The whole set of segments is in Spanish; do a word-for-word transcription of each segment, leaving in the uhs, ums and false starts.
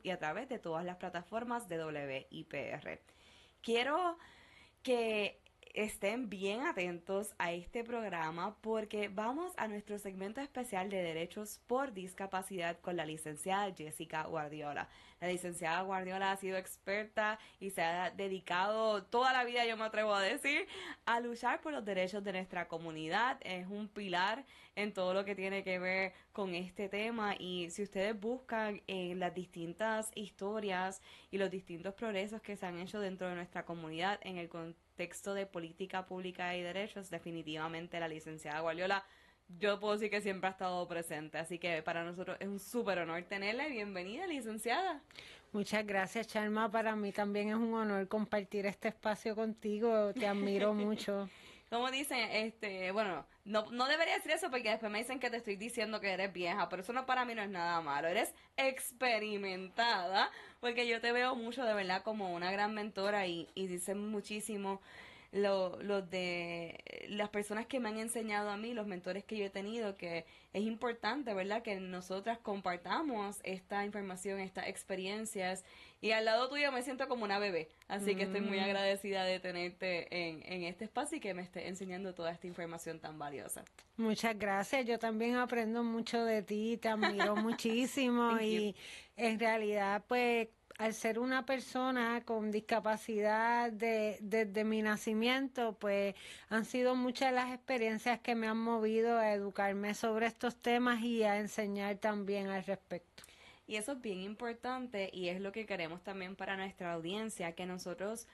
y a través de todas las plataformas de W I P R. Quiero que estén bien atentos a este programa porque vamos a nuestro segmento especial de Derechos por Discapacidad con la licenciada Jessica Guardiola. La licenciada Guardiola ha sido experta y se ha dedicado toda la vida, yo me atrevo a decir, a luchar por los derechos de nuestra comunidad. Es un pilar en todo lo que tiene que ver con este tema, y si ustedes buscan en las distintas historias y los distintos progresos que se han hecho dentro de nuestra comunidad en el contexto texto de política pública y derechos, definitivamente la licenciada Guardiola, yo puedo decir que siempre ha estado presente, así que para nosotros es un súper honor tenerla. Bienvenida, licenciada. Muchas gracias, Charma. Para mí también es un honor compartir este espacio contigo. Te admiro mucho. Como dicen, este, bueno, no, no debería decir eso porque después me dicen que te estoy diciendo que eres vieja, pero eso no, para mí no es nada malo. Eres experimentada, porque yo te veo mucho de verdad como una gran mentora, y, y dicen muchísimo lo, lo de las personas que me han enseñado a mí, los mentores que yo he tenido, que es importante, ¿verdad?, que nosotras compartamos esta información, estas experiencias, y al lado tuyo me siento como una bebé, así que estoy muy Mm. agradecida de tenerte en, en este espacio y que me estés enseñando toda esta información tan valiosa. Muchas gracias. Yo también aprendo mucho de ti, te admiro muchísimo Thank you. y en realidad, pues, al ser una persona con discapacidad de, desde mi nacimiento, pues han sido muchas las experiencias que me han movido a educarme sobre estos temas y a enseñar también al respecto. Y eso es bien importante y es lo que queremos también para nuestra audiencia, que nosotros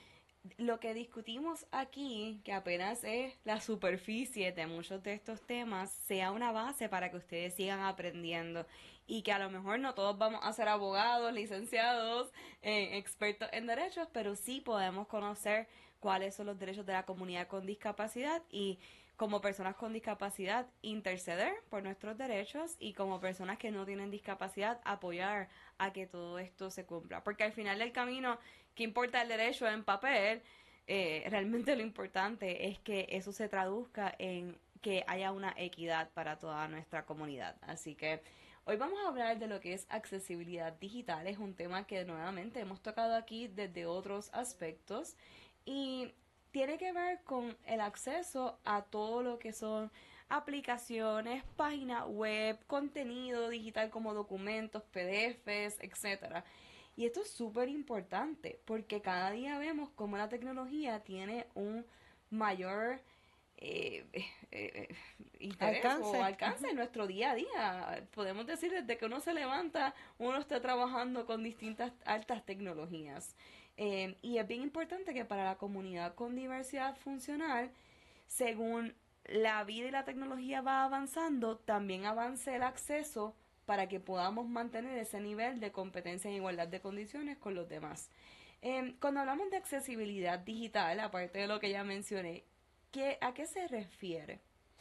lo que discutimos aquí, que apenas es la superficie de muchos de estos temas, sea una base para que ustedes sigan aprendiendo, y que a lo mejor no todos vamos a ser abogados, licenciados, eh, expertos en derechos, pero sí podemos conocer cuáles son los derechos de la comunidad con discapacidad, y como personas con discapacidad interceder por nuestros derechos, y como personas que no tienen discapacidad apoyar a que todo esto se cumpla, porque al final del camino, ¿qué importa el derecho en papel? Eh, realmente lo importante es que eso se traduzca en que haya una equidad para toda nuestra comunidad. Así que hoy vamos a hablar de lo que es accesibilidad digital. Es un tema que nuevamente hemos tocado aquí desde otros aspectos, y tiene que ver con el acceso a todo lo que son aplicaciones, páginas web, contenido digital como documentos, P D Fs, etcétera. Y esto es súper importante porque cada día vemos cómo la tecnología tiene un mayor eh, eh, eh, interés o Alcance. alcance en nuestro día a día. Podemos decir desde que uno se levanta, uno está trabajando con distintas altas tecnologías. Eh, y es bien importante que para la comunidad con diversidad funcional, según la vida y la tecnología va avanzando, también avance el acceso para que podamos mantener ese nivel de competencia en igualdad de condiciones con los demás. Eh, cuando hablamos de accesibilidad digital, aparte de lo que ya mencioné, ¿qué, ¿a qué se refiere?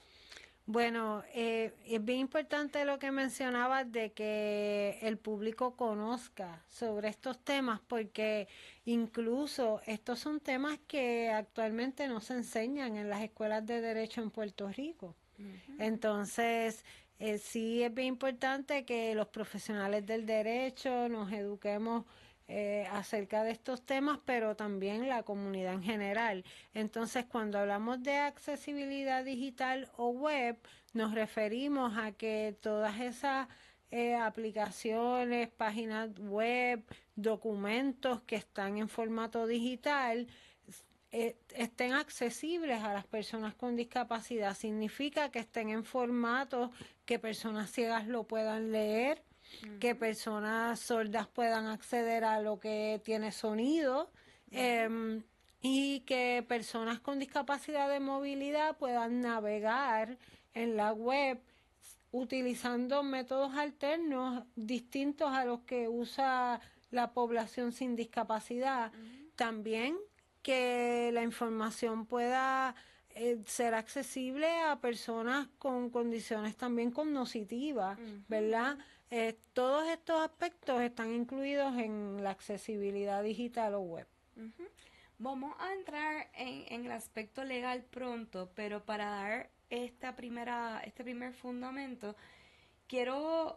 Bueno, eh, es bien importante lo que mencionabas de que el público conozca sobre estos temas, porque incluso estos son temas que actualmente no se enseñan en las escuelas de derecho en Puerto Rico. Uh-huh. Entonces, eh, sí es bien importante que los profesionales del derecho nos eduquemos eh, acerca de estos temas, pero también la comunidad en general. Entonces, cuando hablamos de accesibilidad digital o web, nos referimos a que todas esas eh, aplicaciones, páginas web, documentos que están en formato digital, Eh, estén accesibles a las personas con discapacidad. Significa que estén en formato que personas ciegas lo puedan leer, uh-huh. que personas sordas puedan acceder a lo que tiene sonido, uh-huh. eh, y que personas con discapacidad de movilidad puedan navegar en la web utilizando métodos alternos distintos a los que usa la población sin discapacidad. Uh-huh. También que la información pueda eh, ser accesible a personas con condiciones también cognitivas, uh-huh. ¿verdad? Eh, todos estos aspectos están incluidos en la accesibilidad digital o web. Uh-huh. Vamos a entrar en, en el aspecto legal pronto, pero para dar esta primera, este primer fundamento, quiero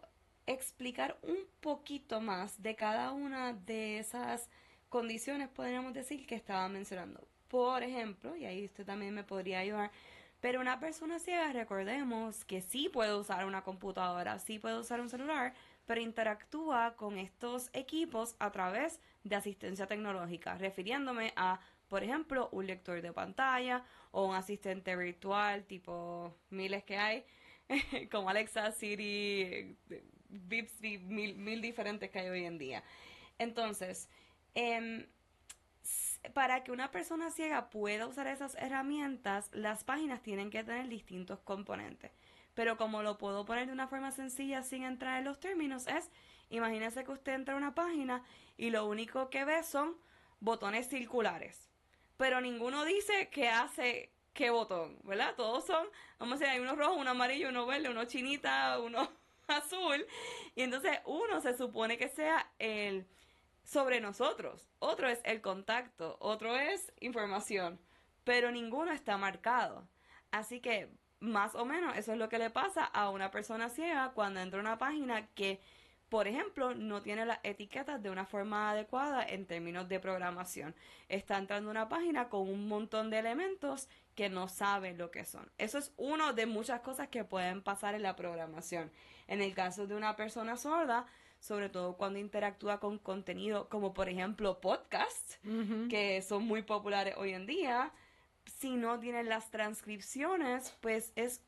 explicar un poquito más de cada una de esas condiciones, podríamos decir, que estaba mencionando. Por ejemplo, y ahí usted también me podría ayudar, pero una persona ciega, recordemos que sí puede usar una computadora, sí puede usar un celular, pero interactúa con estos equipos a través de asistencia tecnológica, refiriéndome a, por ejemplo, un lector de pantalla o un asistente virtual, tipo miles que hay, como Alexa, Siri, Bixby, mil, mil diferentes que hay hoy en día. Entonces, eh, para que una persona ciega pueda usar esas herramientas, las páginas tienen que tener distintos componentes. Pero como lo puedo poner de una forma sencilla sin entrar en los términos, es, imagínese que usted entra a una página y lo único que ve son botones circulares. Pero ninguno dice qué hace qué botón, ¿verdad? Todos son, vamos a decir, hay uno rojo, uno amarillo, uno verde, uno chinita, uno azul. Y entonces uno se supone que sea el sobre nosotros. Otro es el contacto, otro es información, pero ninguno está marcado. Así que más o menos eso es lo que le pasa a una persona ciega cuando entra a una página que, por ejemplo, no tiene las etiquetas de una forma adecuada en términos de programación. Está entrando a una página con un montón de elementos que no sabe lo que son. Eso es uno de muchas cosas que pueden pasar en la programación. En el caso de una persona sorda, sobre todo cuando interactúa con contenido como por ejemplo podcasts, uh-huh. que son muy populares hoy en día, si no tienen las transcripciones, pues es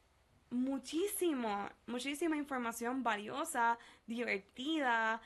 muchísimo, muchísima información valiosa, divertida,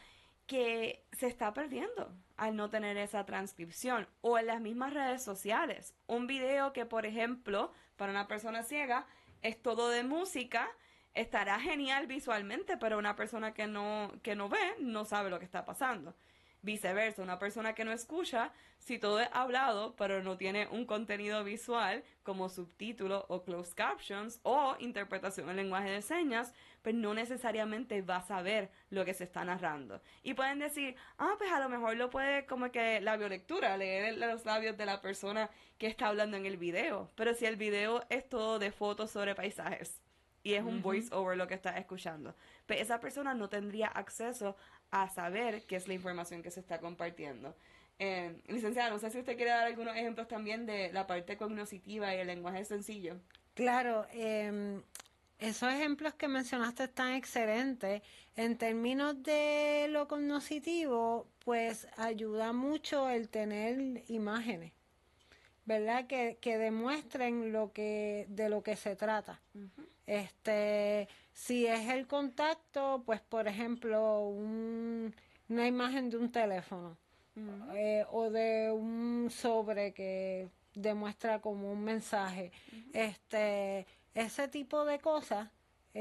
que se está perdiendo al no tener esa transcripción. O en las mismas redes sociales. Un video que, por ejemplo, para una persona ciega es todo de música, estará genial visualmente, pero una persona que no, que no ve no sabe lo que está pasando. Viceversa, una persona que no escucha, si todo es hablado, pero no tiene un contenido visual como subtítulos o closed captions o interpretación en lenguaje de señas, pues no necesariamente va a saber lo que se está narrando. Y pueden decir, ah, pues a lo mejor lo puede como que la biolectura, leer los labios de la persona que está hablando en el video. Pero si el video es todo de fotos sobre paisajes y es un uh-huh. voice over lo que está escuchando, pues esa persona no tendría acceso a saber qué es la información que se está compartiendo. Eh, licenciada, no sé si usted quiere dar algunos ejemplos también de la parte cognitiva y el lenguaje sencillo. Claro, eh, esos ejemplos que mencionaste están excelentes. En términos de lo cognitivo, pues ayuda mucho el tener imágenes, ¿verdad? Que, que demuestren lo que, de lo que se trata. Uh-huh. Este, si es el contacto, pues por ejemplo, un, una imagen de un teléfono uh-huh. eh, o de un sobre que demuestra como un mensaje. Uh-huh. Este, ese tipo de cosas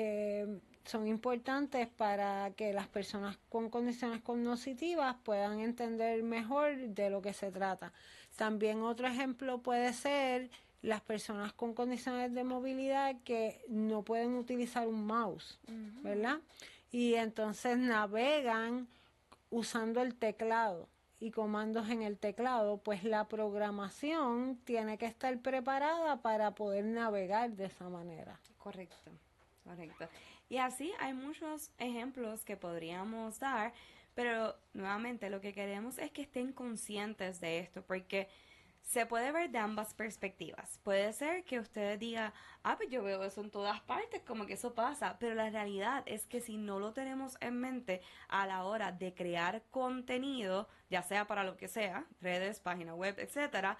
eh, son importantes para que las personas con condiciones cognitivas puedan entender mejor de lo que se trata. También otro ejemplo puede ser las personas con condiciones de movilidad que no pueden utilizar un mouse, uh-huh. ¿verdad? Y entonces navegan usando el teclado y comandos en el teclado, pues la programación tiene que estar preparada para poder navegar de esa manera. Correcto, correcto. Y así hay muchos ejemplos que podríamos dar, pero nuevamente lo que queremos es que estén conscientes de esto, porque se puede ver de ambas perspectivas. Puede ser que usted diga, ah, pues yo veo eso en todas partes, como que eso pasa, pero la realidad es que si no lo tenemos en mente a la hora de crear contenido, ya sea para lo que sea, redes, página web, etcétera,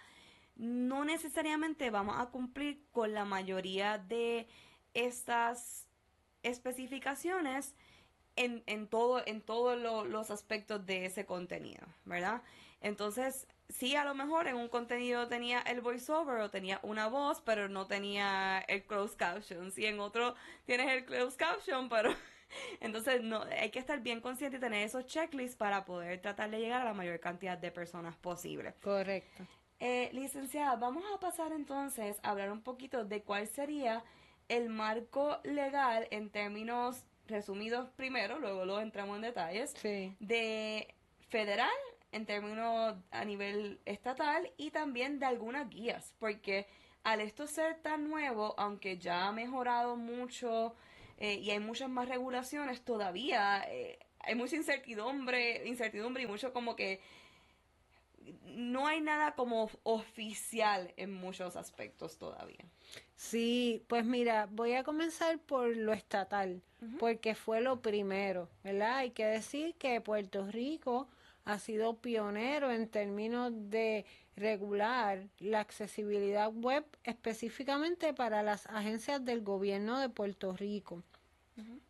no necesariamente vamos a cumplir con la mayoría de estas especificaciones en, en todo, en todos lo, los aspectos de ese contenido, ¿verdad? Entonces, sí, a lo mejor en un contenido tenía el voiceover o tenía una voz, pero no tenía el closed caption. Y en otro tienes el closed caption, pero entonces no, hay que estar bien consciente y tener esos checklists para poder tratar de llegar a la mayor cantidad de personas posible. Correcto. Eh, licenciada, vamos a pasar entonces a hablar un poquito de cuál sería el marco legal en términos resumidos primero, luego lo entramos en detalles, sí. de federal en términos a nivel estatal y también de algunas guías, porque al esto ser tan nuevo, aunque ya ha mejorado mucho eh, y hay muchas más regulaciones todavía, eh, hay mucha incertidumbre, incertidumbre y mucho como que no hay nada como oficial en muchos aspectos todavía. Sí, pues mira, voy a comenzar por lo estatal, uh-huh. porque fue lo primero, ¿verdad? Hay que decir que Puerto Rico ha sido pionero en términos de regular la accesibilidad web específicamente para las agencias del gobierno de Puerto Rico. Uh-huh.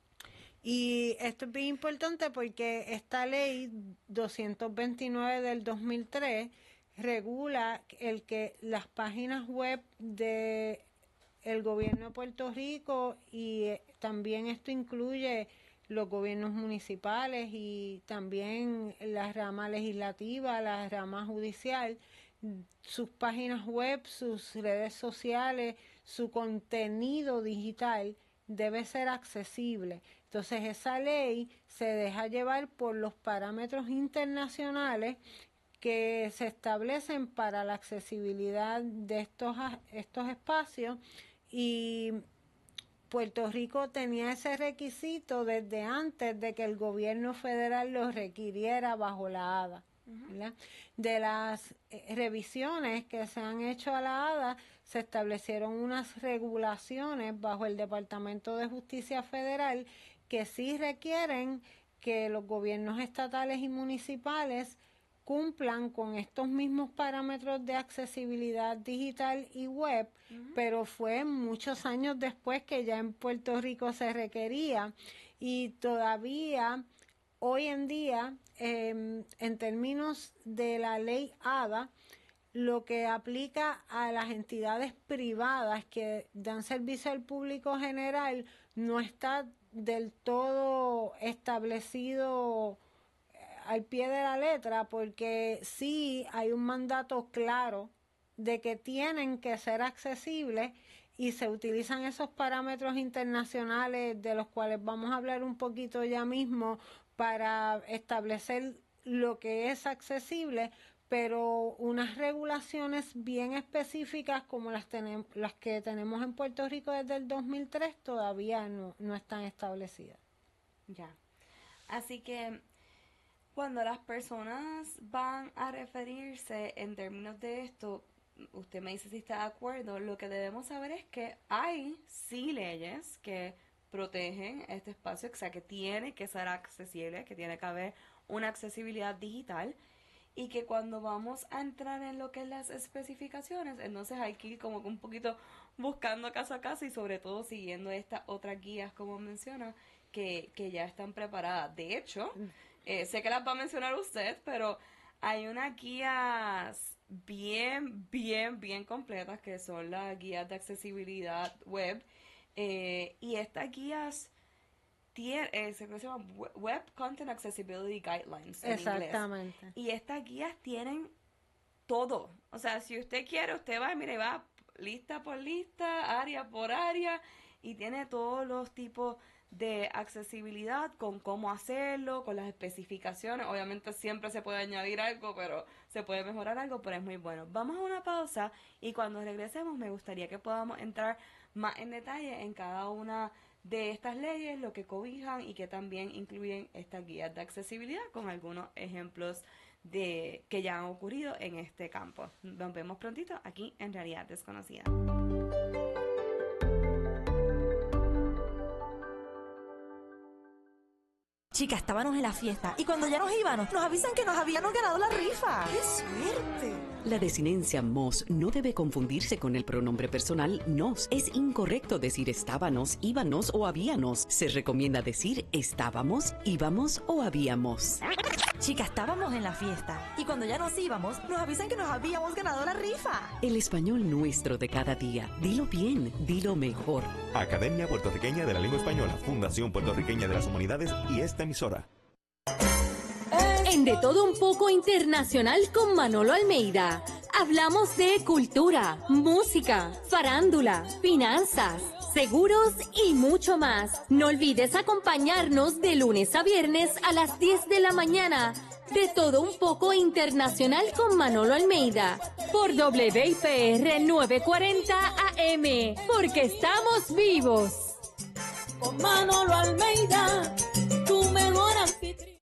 Y esto es bien importante porque esta ley doscientos veintinueve del dos mil tres regula el que las páginas web de el gobierno de Puerto Rico, y eh, también esto incluye los gobiernos municipales y también la rama legislativa, la rama judicial, sus páginas web, sus redes sociales, su contenido digital debe ser accesible. Entonces esa ley se deja llevar por los parámetros internacionales que se establecen para la accesibilidad de estos, estos espacios, y Puerto Rico tenía ese requisito desde antes de que el gobierno federal lo requiriera bajo la A D A. ¿verdad? De las eh, revisiones que se han hecho a la A D A, se establecieron unas regulaciones bajo el Departamento de Justicia Federal que sí requieren que los gobiernos estatales y municipales cumplan con estos mismos parámetros de accesibilidad digital y web, uh-huh. pero fue muchos años después que ya en Puerto Rico se requería, y todavía hoy en día, eh, en términos de la ley A D A, lo que aplica a las entidades privadas que dan servicio al público general no está del todo establecido al pie de la letra, porque sí hay un mandato claro de que tienen que ser accesibles, y se utilizan esos parámetros internacionales de los cuales vamos a hablar un poquito ya mismo para establecer lo que es accesible, pero unas regulaciones bien específicas como las, tenem- las que tenemos en Puerto Rico desde el dos mil tres todavía no, no están establecidas. Ya. Así que cuando las personas van a referirse en términos de esto, usted me dice si está de acuerdo, lo que debemos saber es que hay sí leyes que protegen este espacio, o sea, que tiene que ser accesible, que tiene que haber una accesibilidad digital, y que cuando vamos a entrar en lo que es las especificaciones, entonces hay que ir como que un poquito buscando caso a caso, y sobre todo siguiendo estas otras guías, como menciona, que, que ya están preparadas. De hecho, eh, sé que las va a mencionar usted, pero hay unas guías bien, bien, bien completas que son las guías de accesibilidad web, eh, y estas guías tiene, eh, se llama Web Content Accessibility Guidelines en Exactamente. inglés. Y estas guías tienen todo. O sea, si usted quiere, usted va, mire, va lista por lista, área por área, y tiene todos los tipos de accesibilidad con cómo hacerlo, con las especificaciones. Obviamente siempre se puede añadir algo, pero se puede mejorar algo, pero es muy bueno. Vamos a una pausa, y cuando regresemos me gustaría que podamos entrar más en detalle en cada una de estas leyes, lo que cobijan y que también incluyen estas guías de accesibilidad con algunos ejemplos de que ya han ocurrido en este campo. Nos vemos prontito aquí en Realidad Desconocida. Chicas, estábamos en la fiesta y cuando ya nos íbamos, nos avisan que nos habíamos ganado la rifa. ¡Qué suerte! La desinencia mos no debe confundirse con el pronombre personal nos. Es incorrecto decir estábamos, íbamos o habíamos. Se recomienda decir estábamos, íbamos o habíamos. Chicas, estábamos en la fiesta y cuando ya nos íbamos, nos avisan que nos habíamos ganado la rifa. El español nuestro de cada día. Dilo bien, dilo mejor. Academia Puertorriqueña de la Lengua Española, Fundación Puertorriqueña de las Humanidades y esta emisora. En De Todo Un Poco Internacional con Manolo Almeida, hablamos de cultura, música, farándula, finanzas, seguros y mucho más. No olvides acompañarnos de lunes a viernes a las diez de la mañana. De Todo Un Poco Internacional con Manolo Almeida por W I P R novecientos cuarenta A M, porque estamos vivos. con Manolo Almeida, tu mejor anfitrión.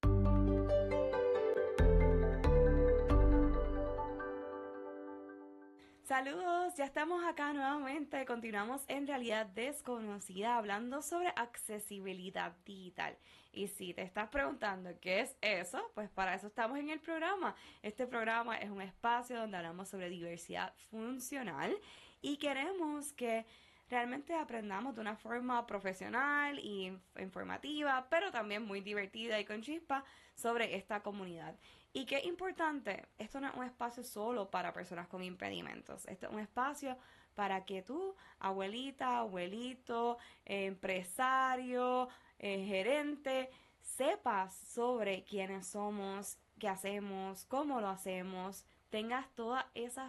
Saludos, ya estamos acá nuevamente, continuamos en Realidad Desconocida hablando sobre accesibilidad digital. Y si te estás preguntando qué es eso, pues para eso estamos en el programa. Este programa es un espacio donde hablamos sobre diversidad funcional y queremos que realmente aprendamos de una forma profesional e informativa, pero también muy divertida y con chispa sobre esta comunidad. Y qué importante, esto no es un espacio solo para personas con impedimentos, esto es un espacio para que tú, abuelita, abuelito, eh, empresario, eh, gerente, sepas sobre quiénes somos, qué hacemos, cómo lo hacemos, tengas todas esas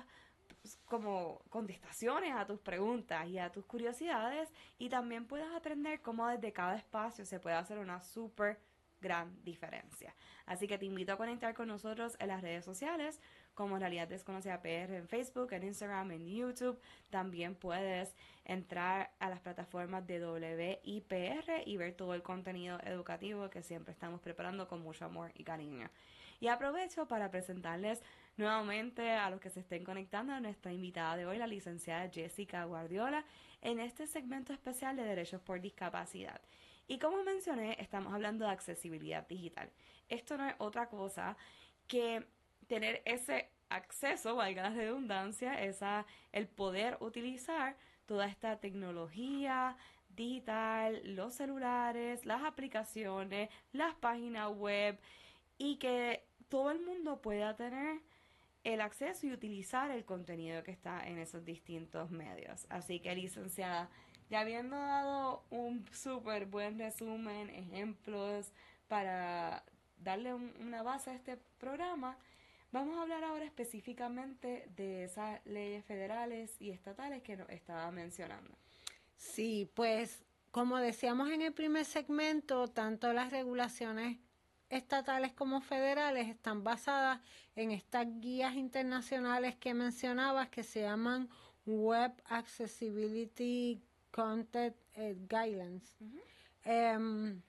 como contestaciones a tus preguntas y a tus curiosidades y también puedas aprender cómo desde cada espacio se puede hacer una súper gran diferencia. Así que te invito a conectar con nosotros en las redes sociales como Realidad Desconocida P R en Facebook, en Instagram, en YouTube. También puedes entrar a las plataformas de W I P R y ver todo el contenido educativo que siempre estamos preparando con mucho amor y cariño. Y aprovecho para presentarles nuevamente a los que se estén conectando a nuestra invitada de hoy, la licenciada Jessica Guardiola, en este segmento especial de Derechos por Discapacidad. Y como mencioné, estamos hablando de accesibilidad digital. Esto no es otra cosa que tener ese acceso, valga la redundancia, esa, el poder utilizar toda esta tecnología digital, los celulares, las aplicaciones, las páginas web, y que todo el mundo pueda tener el acceso y utilizar el contenido que está en esos distintos medios. Así que, licenciada, ya habiendo dado un súper buen resumen, ejemplos para darle un, una base a este programa, vamos a hablar ahora específicamente de esas leyes federales y estatales que nos estaba mencionando. Sí, pues como decíamos en el primer segmento, tanto las regulaciones estatales como federales están basadas en estas guías internacionales que mencionabas que se llaman Web Accessibility Content eh, Guidelines. Uh-huh. um,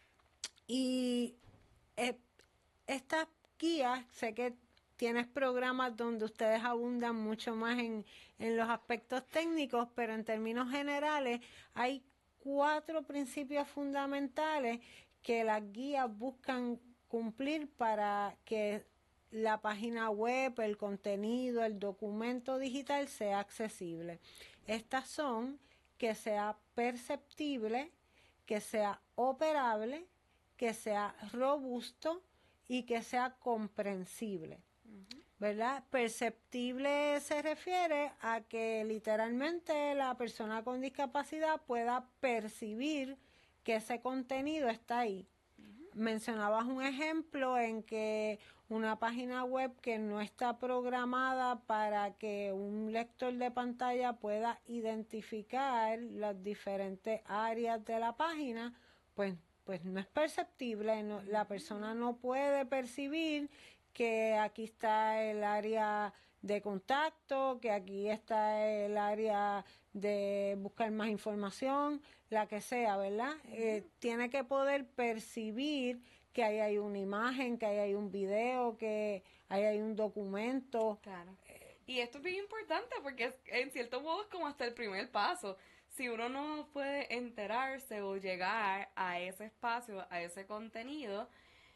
y eh, estas guías, sé que tienes programas donde ustedes abundan mucho más en, en los aspectos técnicos, pero en términos generales hay cuatro principios fundamentales que las guías buscan cumplir para que la página web, el contenido, el documento digital sea accesible. Estas son que sea perceptible, que sea operable, que sea robusto y que sea comprensible. Uh-huh. ¿Verdad? Perceptible se refiere a que literalmente la persona con discapacidad pueda percibir que ese contenido está ahí. Uh-huh. Mencionabas un ejemplo en que una página web que no está programada para que un lector de pantalla pueda identificar las diferentes áreas de la página, pues, pues no es perceptible, no, la persona no puede percibir que aquí está el área de contacto, que aquí está el área de buscar más información, la que sea, ¿verdad? Uh-huh. Eh, tiene que poder percibir que ahí hay una imagen, que ahí hay un video, que ahí hay un documento. Claro. Y esto es bien importante porque en cierto modo es como hasta el primer paso. Si uno no puede enterarse o llegar a ese espacio, a ese contenido,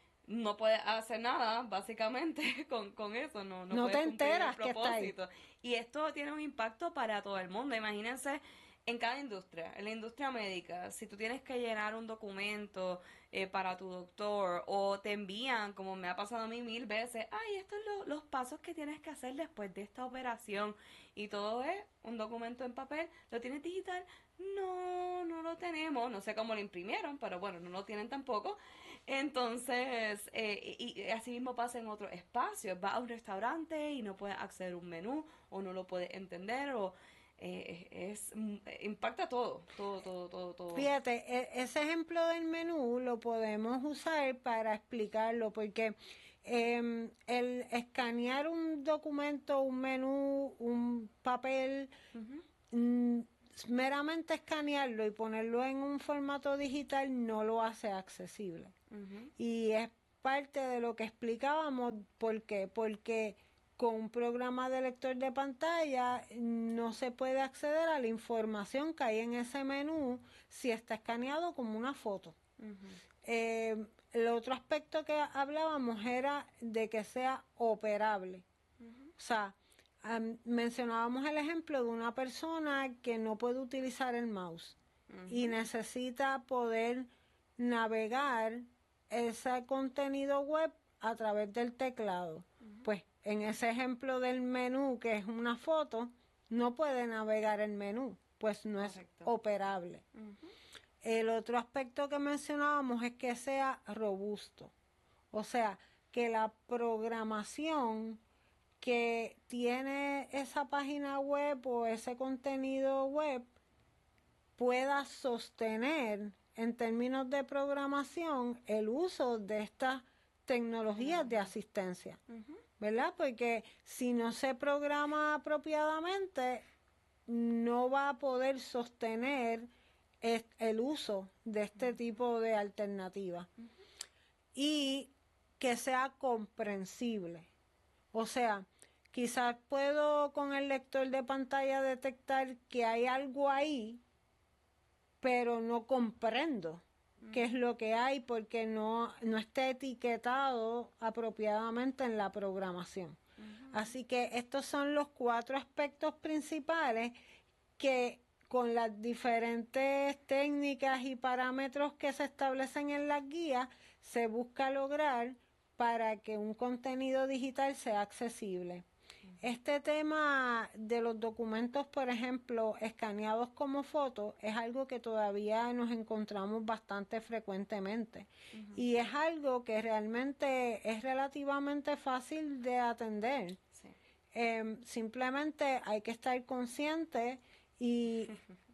no puede hacer nada, básicamente, con, con eso. No, no, no puede te cumplir enteras el propósito. Que está ahí. Y esto tiene un impacto para todo el mundo. Imagínense en cada industria, en la industria médica, si tú tienes que llenar un documento eh, para tu doctor o te envían, como me ha pasado a mí mil veces, ay, estos son lo, los pasos que tienes que hacer después de esta operación y todo es un documento en papel, ¿lo tienes digital? No, no lo tenemos, no sé cómo lo imprimieron, pero bueno, no lo tienen tampoco. Entonces, eh, y, y así mismo pasa en otros espacios, vas a un restaurante y no puedes acceder a un menú o no lo puedes entender o Eh, es, impacta todo, todo, todo, todo, todo. Fíjate, ese ejemplo del menú lo podemos usar para explicarlo, porque eh, el escanear un documento, un menú, un papel, uh-huh. mm, meramente escanearlo y ponerlo en un formato digital no lo hace accesible. Ujú. Y es parte de lo que explicábamos. ¿Por qué? Porque con un programa de lector de pantalla no se puede acceder a la información que hay en ese menú si está escaneado como una foto. Ujú. Eh, el otro aspecto que hablábamos era de que sea operable. Ujú. O sea, am, mencionábamos el ejemplo de una persona que no puede utilizar el mouse y Ujú. necesita poder navegar ese contenido web a través del teclado. Pues en ese ejemplo del menú, que es una foto, no puede navegar el menú, pues no es Correcto. operable. Ujú. El otro aspecto que mencionábamos es que sea robusto. O sea, que la programación que tiene esa página web o ese contenido web pueda sostener en términos de programación el uso de estas tecnologías de asistencia, Ujú. ¿verdad? Porque si no se programa apropiadamente, no va a poder sostener es- el uso de este tipo de alternativas. Y que sea comprensible. O sea, quizás puedo con el lector de pantalla detectar que hay algo ahí, pero no comprendo qué es lo que hay porque no, no está etiquetado apropiadamente en la programación. Así que estos son los cuatro aspectos principales que con las diferentes técnicas y parámetros que se establecen en las guías se busca lograr para que un contenido digital sea accesible. Este tema de los documentos, por ejemplo, escaneados como fotos, es algo que todavía nos encontramos bastante frecuentemente. Y es algo que realmente es relativamente fácil de atender. Sí. Eh, simplemente hay que estar consciente y,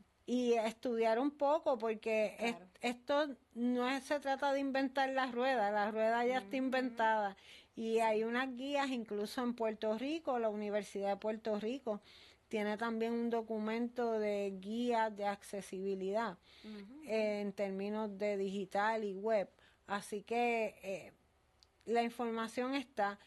y estudiar un poco, porque es- Claro. esto no es- se trata de inventar la rueda, la rueda ya está inventada. Y hay unas guías incluso en Puerto Rico, la Universidad de Puerto Rico tiene también un documento de guías de accesibilidad Ujú. eh, en términos de digital y web. Así que eh, la información está,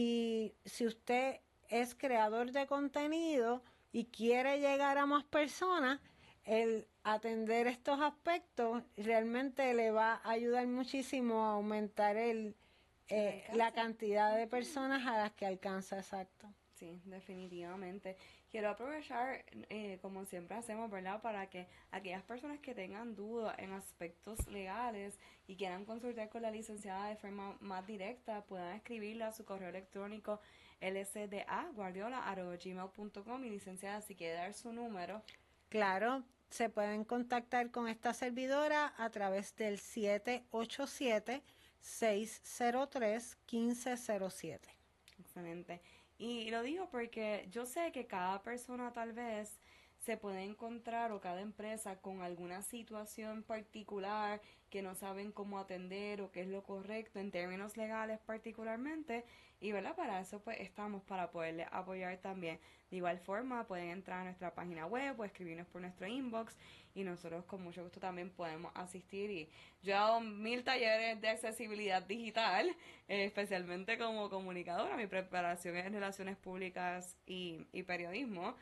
y si usted es creador de contenido y quiere llegar a más personas, el atender estos aspectos realmente le va a ayudar muchísimo a aumentar el, eh, alcance. la cantidad de personas a las que alcanza, exacto. Sí, definitivamente. Quiero aprovechar, eh, como siempre hacemos, ¿verdad? Para que aquellas personas que tengan dudas en aspectos legales y quieran consultar con la licenciada de forma más directa, puedan escribirle a su correo electrónico l s d a guardiola arroba gmail punto com, y licenciada, si quiere dar su número. Claro, se pueden contactar con esta servidora a través del siete ocho siete, seis cero tres, uno cinco cero siete. Excelente. Y lo digo porque yo sé que cada persona tal vez se puede encontrar, o cada empresa, con alguna situación particular que no saben cómo atender o qué es lo correcto en términos legales particularmente, y verdad, para eso pues estamos, para poderles apoyar también. De igual forma pueden entrar a nuestra página web o escribirnos por nuestro inbox, y nosotros con mucho gusto también podemos asistir. Y yo he dado mil talleres de accesibilidad digital, eh, especialmente como comunicadora. Mi preparación es en relaciones públicas y, y periodismo,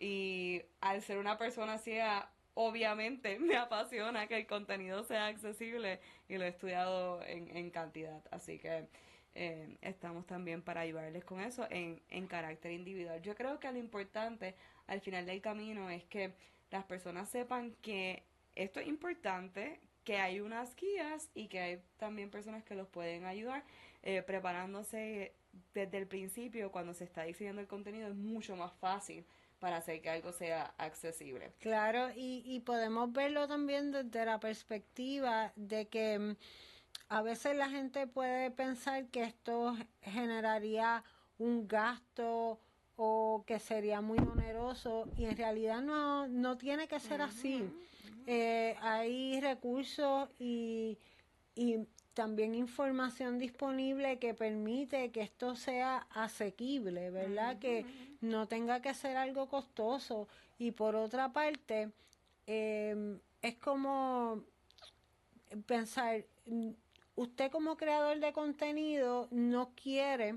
y al ser una persona ciega, obviamente me apasiona que el contenido sea accesible, y lo he estudiado en, en cantidad. Así que eh, estamos también para ayudarles con eso en, en carácter individual. Yo creo que lo importante al final del camino es que las personas sepan que esto es importante, que hay unas guías y que hay también personas que los pueden ayudar, eh, preparándose desde el principio. Cuando se está diseñando el contenido es mucho más fácil para hacer que algo sea accesible. Claro, y, y podemos verlo también desde la perspectiva de que mm, a veces la gente puede pensar que esto generaría un gasto o que sería muy oneroso, y en realidad no, no tiene que ser así. Eh, hay recursos y, y también información disponible que permite que esto sea asequible, ¿verdad? Que no tenga que ser algo costoso. Y por otra parte, eh, es como pensar, usted como creador de contenido no quiere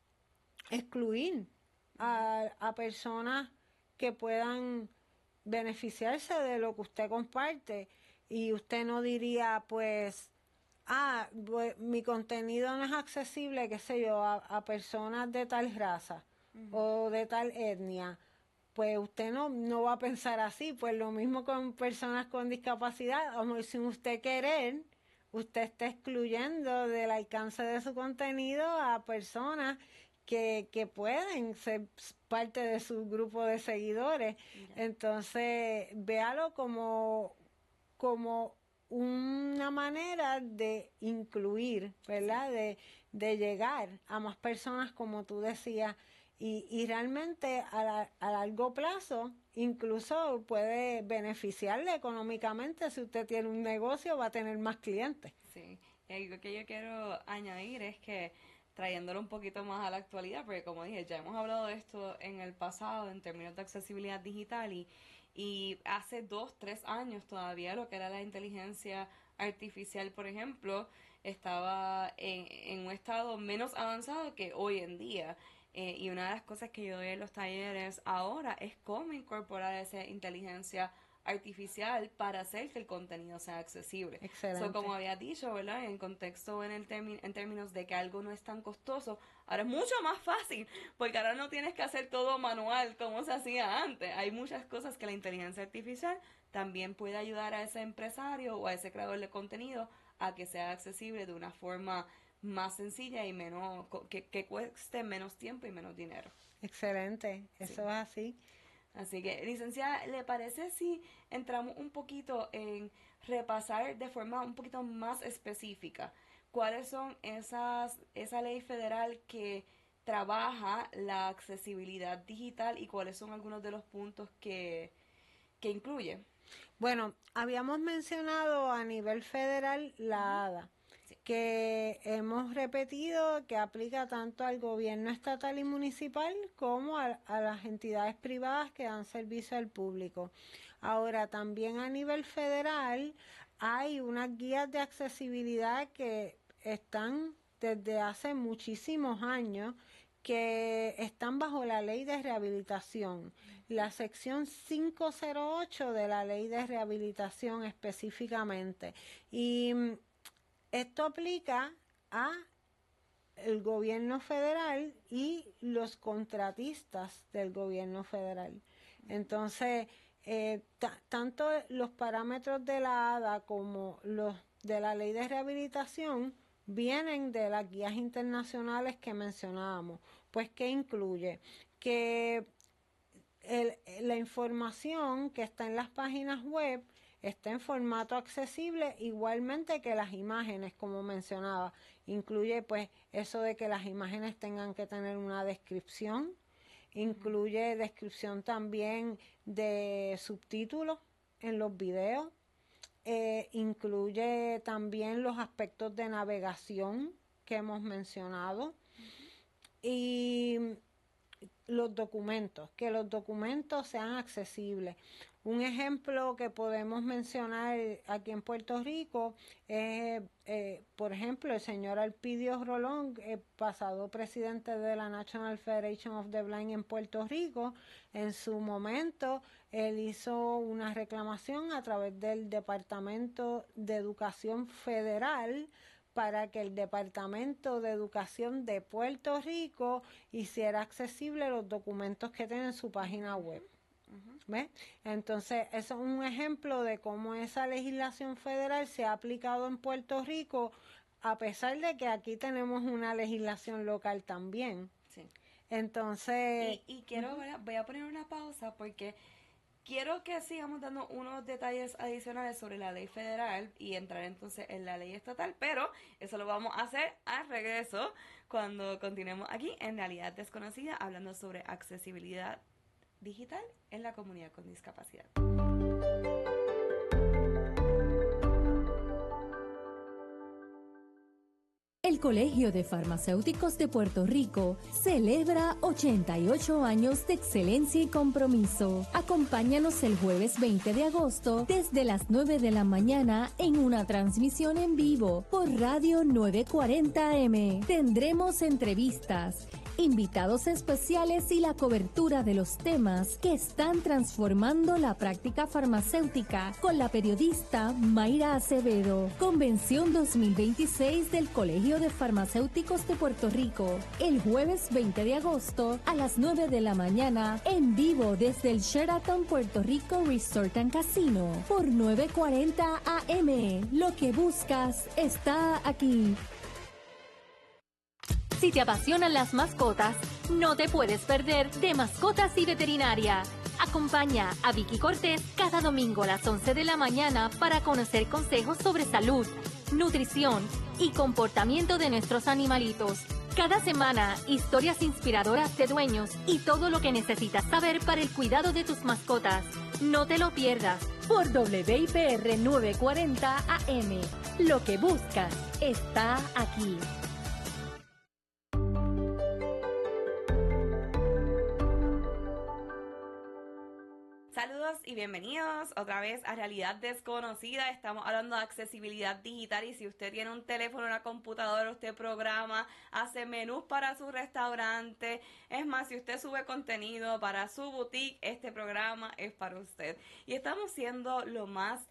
excluir a, a personas que puedan beneficiarse de lo que usted comparte, y usted no diría, pues, ah, pues, mi contenido no es accesible, qué sé yo, a, a personas de tal raza uh-huh. o de tal etnia. Pues usted no, no va a pensar así. Pues lo mismo con personas con discapacidad, como sin usted querer, usted está excluyendo del alcance de su contenido a personas que, que pueden ser parte de su grupo de seguidores. Mira. Entonces, véalo como, como una manera de incluir, ¿verdad? Sí. De, de llegar a más personas, como tú decías, y, y realmente a, la, a largo plazo incluso puede beneficiarle económicamente. Si usted tiene un negocio, va a tener más clientes. Sí, y algo que yo quiero añadir es que, trayéndolo un poquito más a la actualidad, porque como dije, ya hemos hablado de esto en el pasado en términos de accesibilidad digital, y, y hace dos, tres años todavía lo que era la inteligencia artificial, por ejemplo, estaba en, en un estado menos avanzado que hoy en día. Eh, y una de las cosas que yo doy en los talleres ahora es cómo incorporar esa inteligencia artificial para hacer que el contenido sea accesible. Excelente. So, como había dicho, ¿verdad? En contexto, en el termi- en términos de que algo no es tan costoso, ahora es mucho más fácil, porque ahora no tienes que hacer todo manual como se hacía antes. Hay muchas cosas que la inteligencia artificial también puede ayudar a ese empresario o a ese creador de contenido a que sea accesible de una forma más sencilla y menos que, que cueste menos tiempo y menos dinero. Excelente, eso sí. Es así. Así que, licenciada, ¿le parece si entramos un poquito en repasar de forma un poquito más específica cuáles son esas esa ley federal que trabaja la accesibilidad digital y cuáles son algunos de los puntos que, que incluye? Bueno, habíamos mencionado a nivel federal la A D A, sí. que hemos repetido que aplica tanto al gobierno estatal y municipal como a, a las entidades privadas que dan servicio al público. Ahora, también a nivel federal hay unas guías de accesibilidad que están desde hace muchísimos años, que están bajo la ley de rehabilitación, la sección quinientos ocho de la ley de rehabilitación específicamente. Y esto aplica a el gobierno federal y los contratistas del gobierno federal. Entonces, eh, tanto los parámetros de la A D A como los de la ley de rehabilitación vienen de las guías internacionales que mencionábamos. Pues, ¿qué incluye? Que el, la información que está en las páginas web está en formato accesible, igualmente que las imágenes, como mencionaba. Incluye, pues, eso de que las imágenes tengan que tener una descripción. Incluye descripción también de subtítulos en los videos. Eh, incluye también los aspectos de navegación que hemos mencionado. Y los documentos, que los documentos sean accesibles. Un ejemplo que podemos mencionar aquí en Puerto Rico es, eh, por ejemplo, el señor Alpidio Rolón, eh, pasado presidente de la National Federation of the Blind en Puerto Rico. En su momento, él hizo una reclamación a través del Departamento de Educación Federal para que el Departamento de Educación de Puerto Rico hiciera accesible los documentos que tiene en su página web. Uh-huh. ¿Ves? Entonces, eso es un ejemplo de cómo esa legislación federal se ha aplicado en Puerto Rico, a pesar de que aquí tenemos una legislación local también. Sí. Entonces... Y, y quiero, uh-huh. voy a poner una pausa porque quiero que sigamos dando unos detalles adicionales sobre la ley federal y entrar entonces en la ley estatal, pero eso lo vamos a hacer al regreso cuando continuemos aquí en Realidad Desconocida, hablando sobre accesibilidad digital en la comunidad con discapacidad. El Colegio de Farmacéuticos de Puerto Rico celebra ochenta y ocho años de excelencia y compromiso. Acompáñanos el jueves veinte de agosto desde las nueve de la mañana en una transmisión en vivo por Radio nueve cuarenta A M. Tendremos entrevistas, invitados especiales y la cobertura de los temas que están transformando la práctica farmacéutica con la periodista Mayra Acevedo. Convención dos mil veintiséis del Colegio de Farmacéuticos de Puerto Rico, el jueves veinte de agosto a las nueve de la mañana en vivo desde el Sheraton Puerto Rico Resort and Casino por nueve cuarenta A M. Lo que buscas está aquí. Si te apasionan las mascotas, no te puedes perder de Mascotas y Veterinaria. Acompaña a Vicky Cortés cada domingo a las once de la mañana para conocer consejos sobre salud, nutrición y comportamiento de nuestros animalitos. Cada semana, historias inspiradoras de dueños y todo lo que necesitas saber para el cuidado de tus mascotas. No te lo pierdas por W I P R nueve cuarenta A M. Lo que buscas está aquí. Saludos y bienvenidos otra vez a Realidad Desconocida. Estamos hablando de accesibilidad digital y si usted tiene un teléfono, una computadora, usted programa, hace menús para su restaurante. Es más, si usted sube contenido para su boutique, este programa es para usted. Y estamos siendo lo más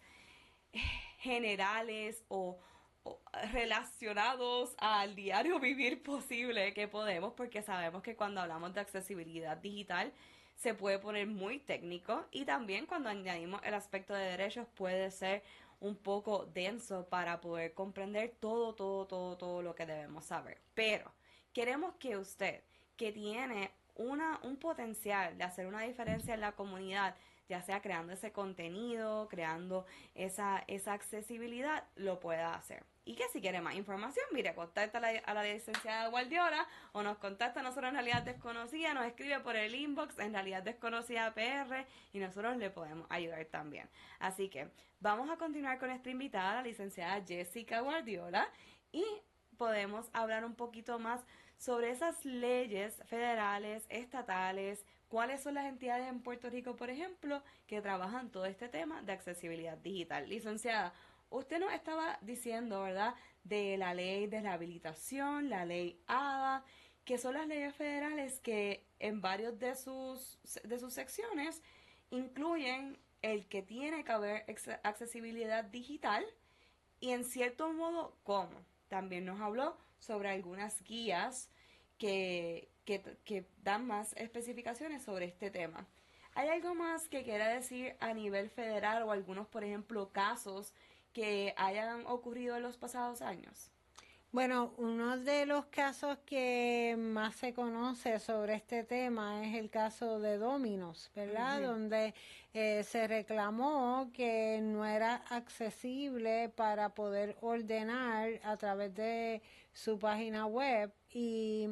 generales o, o relacionados al diario vivir posible que podemos, porque sabemos que cuando hablamos de accesibilidad digital se puede poner muy técnico y también cuando añadimos el aspecto de derechos puede ser un poco denso para poder comprender todo, todo, todo, todo lo que debemos saber. Pero queremos que usted, que tiene una, un potencial de hacer una diferencia en la comunidad, ya sea creando ese contenido, creando esa, esa accesibilidad, lo pueda hacer. Y que si quiere más información, mire, contacta a la, a la licenciada Guardiola o nos contacta a nosotros en Realidad Desconocida, nos escribe por el inbox en Realidad Desconocida P R y nosotros le podemos ayudar también. Así que vamos a continuar con nuestra invitada, la licenciada Jessica Guardiola, y podemos hablar un poquito más sobre esas leyes federales, estatales, cuáles son las entidades en Puerto Rico, por ejemplo, que trabajan todo este tema de accesibilidad digital. Licenciada, usted nos estaba diciendo, ¿verdad?, de la ley de rehabilitación, la ley A D A, que son las leyes federales que en varios de sus, de sus secciones incluyen el que tiene que haber accesibilidad digital y en cierto modo cómo. También nos habló sobre algunas guías que, que, que dan más especificaciones sobre este tema. ¿Hay algo más que quiera decir a nivel federal o algunos, por ejemplo, casos que hayan ocurrido en los pasados años? Bueno, uno de los casos que más se conoce sobre este tema es el caso de Domino's, ¿verdad? Uh-huh. Donde eh, se reclamó que no era accesible para poder ordenar a través de su página web y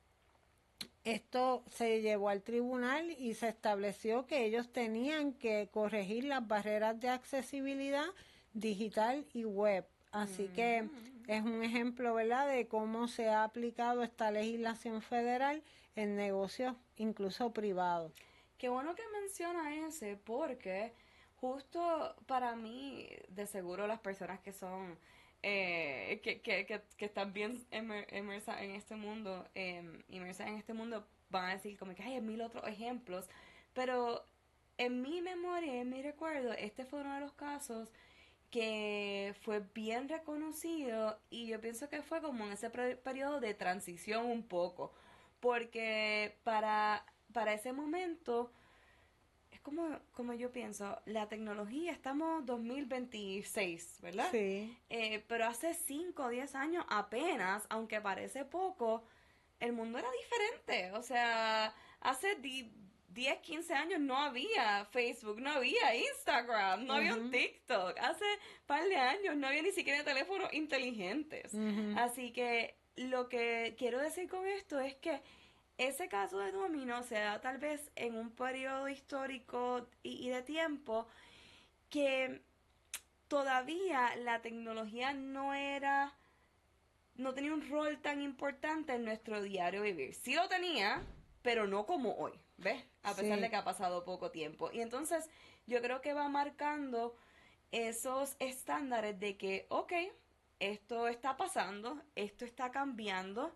esto se llevó al tribunal y se estableció que ellos tenían que corregir las barreras de accesibilidad digital y web. Así que es un ejemplo, ¿verdad?, de cómo se ha aplicado esta legislación federal en negocios incluso privados. Qué bueno que menciona ese, porque justo para mí, de seguro las personas que son, eh, que, que, que, que están bien inmersas en este mundo, eh, inmersas en este mundo, van a decir como que hay mil otros ejemplos, pero en mi memoria, en mi recuerdo, este fue uno de los casos que fue bien reconocido y yo pienso que fue como en ese periodo de transición un poco, porque para, para ese momento es como, como yo pienso, la tecnología, estamos dos mil veintiséis, ¿verdad? Sí. Eh, pero hace cinco o diez años apenas, aunque parece poco, el mundo era diferente, o sea, hace di- diez, quince años no había Facebook, no había Instagram, no uh-huh. había un TikTok. Hace un par de años no había ni siquiera teléfonos inteligentes. Uh-huh. Así que lo que quiero decir con esto es que ese caso de Domino's se da tal vez en un periodo histórico y, y de tiempo que todavía la tecnología no era no tenía un rol tan importante en nuestro diario vivir. Sí lo tenía, pero no como hoy, ¿ves? A pesar Sí. de que ha pasado poco tiempo. Y entonces yo creo que va marcando esos estándares de que, ok, esto está pasando, esto está cambiando.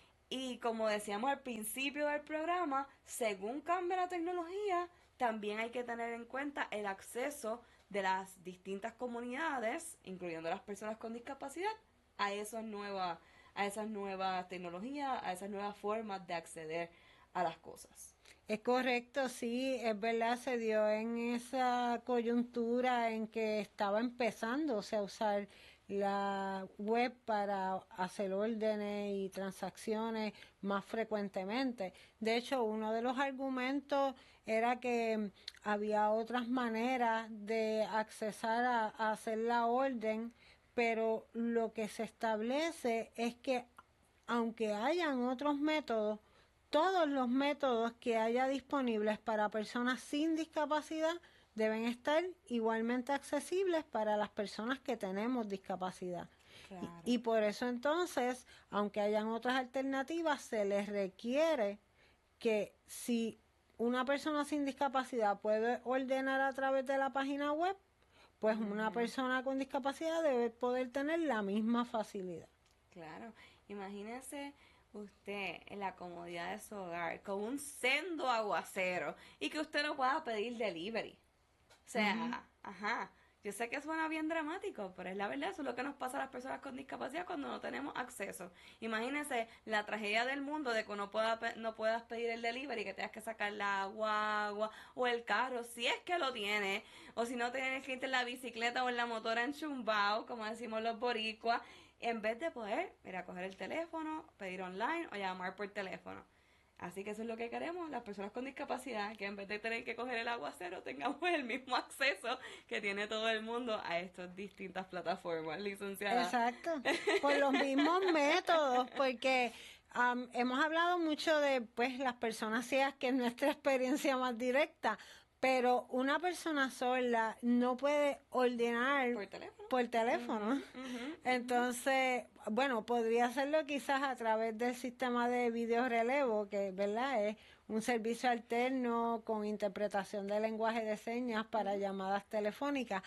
Y como decíamos al principio del programa, según cambia la tecnología, también hay que tener en cuenta el acceso de las distintas comunidades, incluyendo las personas con discapacidad, a esas nuevas, a esas nuevas tecnologías, a esas nuevas formas de acceder a las cosas. Es correcto, sí, es verdad, se dio en esa coyuntura en que estaba empezando, o sea, usar la web para hacer órdenes y transacciones más frecuentemente. De hecho, uno de los argumentos era que había otras maneras de accesar a, a hacer la orden, pero lo que se establece es que aunque hayan otros métodos, todos los métodos que haya disponibles para personas sin discapacidad deben estar igualmente accesibles para las personas que tenemos discapacidad. Claro. Y, y por eso entonces, aunque hayan otras alternativas, se les requiere que si una persona sin discapacidad puede ordenar a través de la página web, pues uh-huh. una persona con discapacidad debe poder tener la misma facilidad. Claro, imagínese usted en la comodidad de su hogar con un sendo aguacero y que usted no pueda pedir delivery. O sea, uh-huh. ajá, yo sé que suena bien dramático, pero es la verdad, eso es lo que nos pasa a las personas con discapacidad cuando no tenemos acceso. Imagínese la tragedia del mundo de que no, pueda, no puedas pedir el delivery, que tengas que sacar la guagua o el carro, si es que lo tienes, o si no tienes que irte en la bicicleta o en la motora enchumbao, como decimos los boricuas, en vez de poder, mira, coger el teléfono, pedir online o llamar por teléfono. Así que eso es lo que queremos, las personas con discapacidad, que en vez de tener que coger el aguacero, tengamos el mismo acceso que tiene todo el mundo a estas distintas plataformas, licenciada. Exacto, por los mismos métodos, porque um, hemos hablado mucho de pues las personas ciegas, que es nuestra experiencia más directa, pero una persona sorda no puede ordenar por teléfono. Por teléfono. Uh-huh, uh-huh, Entonces, bueno, podría hacerlo quizás a través del sistema de video relevo, que verdad es un servicio alterno con interpretación de lenguaje de señas para uh-huh. llamadas telefónicas,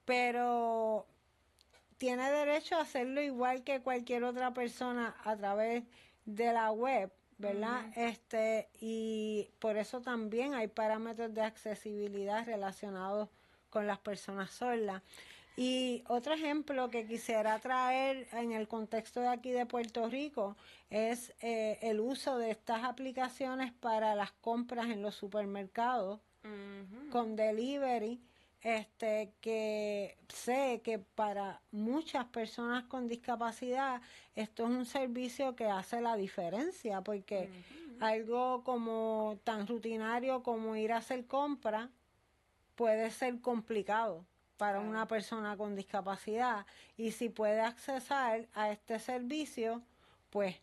pero tiene derecho a hacerlo igual que cualquier otra persona a través de la web, ¿verdad? Uh-huh. Este, y por eso también hay parámetros de accesibilidad relacionados con las personas sordas. Y otro ejemplo que quisiera traer en el contexto de aquí de Puerto Rico es eh, el uso de estas aplicaciones para las compras en los supermercados uh-huh. con delivery, este que sé que para muchas personas con discapacidad esto es un servicio que hace la diferencia, porque uh-huh. algo como tan rutinario como ir a hacer compras puede ser complicado para claro. una persona con discapacidad, y si puede accesar a este servicio, pues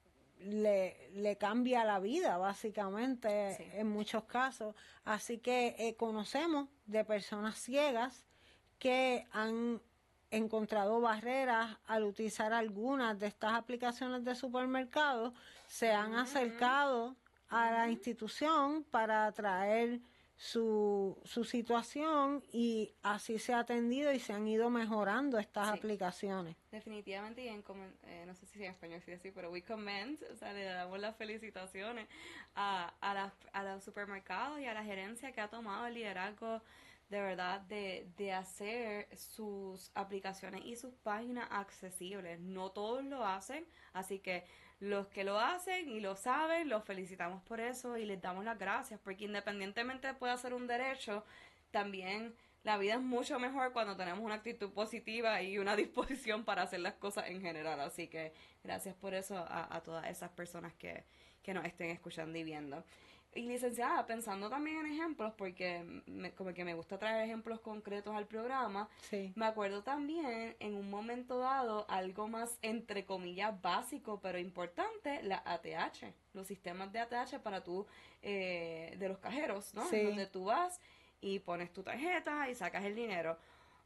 le, le cambia la vida básicamente sí. en muchos casos. Así que eh, conocemos de personas ciegas que han encontrado barreras al utilizar algunas de estas aplicaciones de supermercados, se han uh-huh. acercado a uh-huh. la institución para traer su, su situación, y así se ha atendido y se han ido mejorando estas sí. aplicaciones. Definitivamente, y en, eh, no sé si en español sí así, pero we commend, o sea, le damos las felicitaciones a, a, la, a los supermercados y a la gerencia que ha tomado el liderazgo de verdad de, de hacer sus aplicaciones y sus páginas accesibles. No todos lo hacen, así que los que lo hacen y lo saben, los felicitamos por eso y les damos las gracias, porque independientemente de pueda ser un derecho, también la vida es mucho mejor cuando tenemos una actitud positiva y una disposición para hacer las cosas en general. Así que gracias por eso a, a todas esas personas que, que nos estén escuchando y viendo. Y licenciada, pensando también en ejemplos, porque me, como que me gusta traer ejemplos concretos al programa, sí. me acuerdo también en un momento dado algo más entre comillas básico pero importante, la A T H, los sistemas de A T H para tú, eh, de los cajeros, ¿no? Sí. Donde tú vas y pones tu tarjeta y sacas el dinero.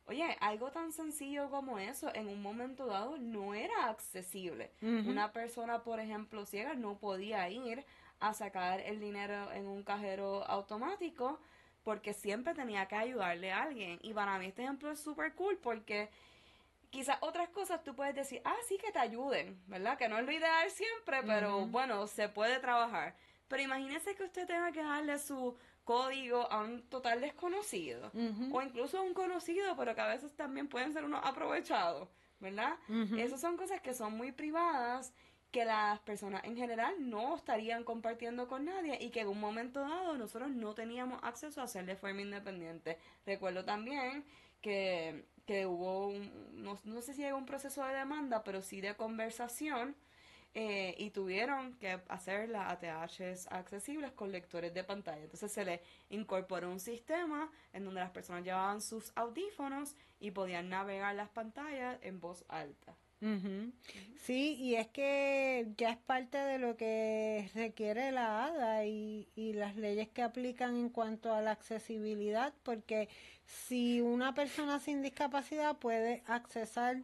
Oye, algo tan sencillo como eso, en un momento dado no era accesible. Ujú. Una persona, por ejemplo, ciega no podía ir a sacar el dinero en un cajero automático porque siempre tenía que ayudarle a alguien. Y para mí este ejemplo es súper cool porque quizás otras cosas tú puedes decir, ah, sí que te ayuden, ¿verdad? Que no es lo ideal siempre, pero Ujú. bueno, se puede trabajar. Pero imagínese que usted tenga que darle su código a un total desconocido, Ujú. o incluso a un conocido, pero que a veces también pueden ser unos aprovechados, ¿verdad? Ujú. Esas son cosas que son muy privadas, que las personas en general no estarían compartiendo con nadie y que en un momento dado nosotros no teníamos acceso a hacer de forma independiente. Recuerdo también que, que hubo un, no, no sé si llegó un proceso de demanda, pero sí de conversación, eh, y tuvieron que hacer las A T Hs accesibles con lectores de pantalla. Entonces se le incorporó un sistema en donde las personas llevaban sus audífonos y podían navegar las pantallas en voz alta. Ujú. Sí, y es que ya es parte de lo que requiere la A D A y, y las leyes que aplican en cuanto a la accesibilidad, porque si una persona sin discapacidad puede accesar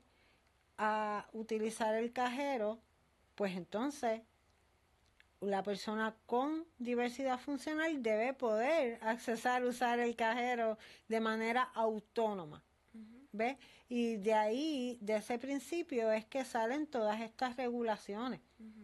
a utilizar el cajero, pues entonces la persona con diversidad funcional debe poder accesar a usar el cajero de manera autónoma. ¿Ves? Y de ahí, de ese principio, es que salen todas estas regulaciones.